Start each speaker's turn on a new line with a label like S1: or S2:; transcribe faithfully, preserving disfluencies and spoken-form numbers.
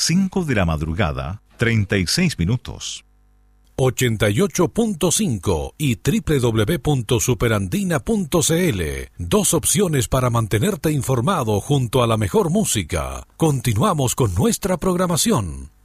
S1: cinco de la madrugada, treinta y seis minutos.
S2: ochenta y ocho punto cinco y doble u doble u doble u punto superandina punto c l. Dos opciones para mantenerte informado junto a la mejor música. Continuamos con nuestra programación.